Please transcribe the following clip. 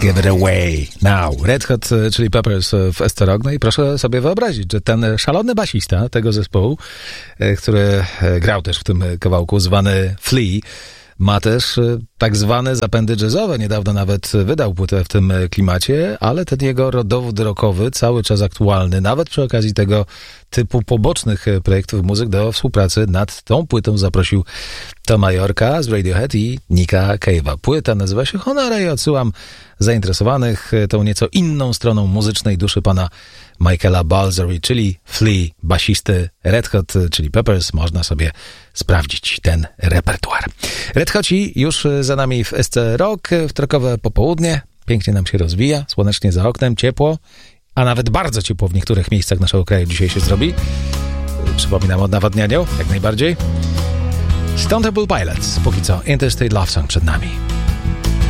give it away now. Red Hot Chili Peppers w SC Rock. No i proszę sobie wyobrazić, że ten szalony basista tego zespołu, który grał też w tym kawałku, zwany Flea, ma też tak zwane zapędy jazzowe. Niedawno nawet wydał płytę w tym klimacie, ale ten jego rodowód rockowy cały czas aktualny, nawet przy okazji tego typu pobocznych projektów muzyk do współpracy nad tą płytą zaprosił Toma Yorka z Radiohead i Nicka Cave'a. Płyta nazywa się Honora i odsyłam zainteresowanych tą nieco inną stroną muzycznej duszy pana Michaela Balzery, czyli Flea, basisty Red Hot Chili Peppers. Można sobie sprawdzić ten repertuar. Red Hoci już za nami w SC Rock, wtorkowe popołudnie. Pięknie nam się rozwija, słonecznie za oknem, ciepło, a nawet bardzo ciepło w niektórych miejscach naszego kraju dzisiaj się zrobi. Przypominam o nawadnianiu, jak najbardziej. Stone Temple Pilots, póki co Interstate Love Song przed nami.